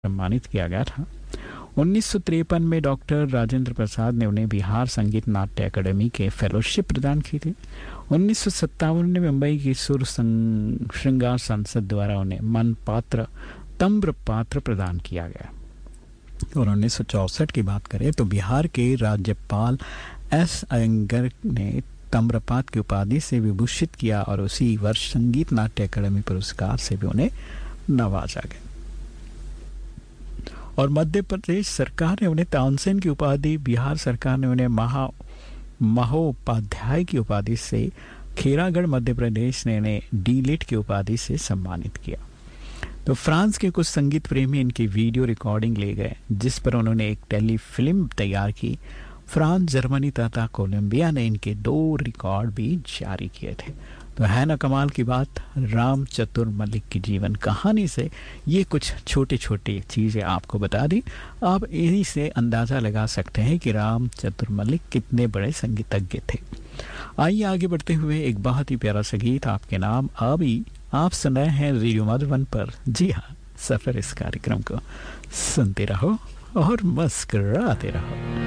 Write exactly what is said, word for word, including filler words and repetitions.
सम्मानित किया गया था। उन्नीस सौ तिरपन में डॉक्टर राजेंद्र प्रसाद ने उन्हें बिहार संगीत नाट्य अकादमी के फेलोशिप प्रदान की थी। उन्नीस सौ सत्तावन में मुंबई की सुर श्रृंगार संसद द्वारा उन्हें मनपात्र तम्रपात्र प्रदान किया गया। और उन्नीस सौ चौसठ की बात करें तो बिहार के राज्यपाल एस अयंगर ने तम्रपात्र की उपाधि से विभूषित किया और उसी वर्ष संगीत नाट्य अकादमी पुरस्कार से भी उन्हें नवाजा गया। और मध्य प्रदेश सरकार ने उन्हें तानसेन की उपाधि, बिहार सरकार ने उन्हें महा महोपाध्याय की उपाधि से, खेरागढ़ मध्य प्रदेश ने उन्हें डीलिट की उपाधि से सम्मानित किया। तो फ्रांस के कुछ संगीत प्रेमी इनकी वीडियो रिकॉर्डिंग ले गए, जिस पर उन्होंने एक टेलीफिल्म तैयार की। फ्रांस, जर्मनी तथा कोलंबिया ने इनके दो रिकॉर्ड भी जारी किए थे। तो है ना कमाल की बात। राम चतुर मल्लिक की जीवन कहानी से ये कुछ छोटी छोटी चीज़ें आपको बता दी। आप इन्हीं से अंदाज़ा लगा सकते हैं कि राम चतुर मल्लिक कितने बड़े संगीतज्ञ थे। आइए आगे बढ़ते हुए एक बहुत ही प्यारा सा गीत आपके नाम अभी आप सुन रहे हैं रेडियो मधुबन पर। जी हाँ, सफ़र इस कार्यक्रम को सुनते रहो और मुस्कुराते रहो।